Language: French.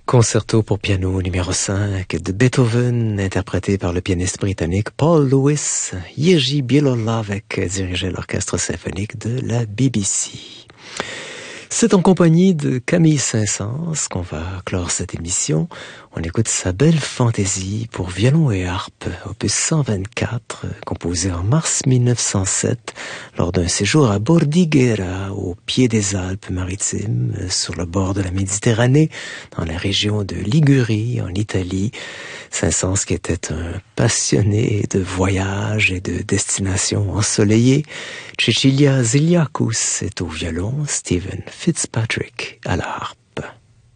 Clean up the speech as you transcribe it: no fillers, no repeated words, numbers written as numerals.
Concerto pour piano numéro 5 de Beethoven, interprété par le pianiste britannique Paul Lewis. Jiří Bělohlavek dirigeait l'orchestre symphonique de la BBC. C'est en compagnie de Camille Saint-Saëns qu'on va clore cette émission. On écoute sa belle fantaisie pour violon et harpe, opus 124, composée en mars 1907 lors d'un séjour à Bordighera, au pied des Alpes-Maritimes, sur le bord de la Méditerranée, dans la région de Ligurie, en Italie. Saint-Saëns, qui était un passionné de voyages et de destinations ensoleillées. Cecilia Ziliakus est au violon, Stephen Fitzpatrick à la harpe.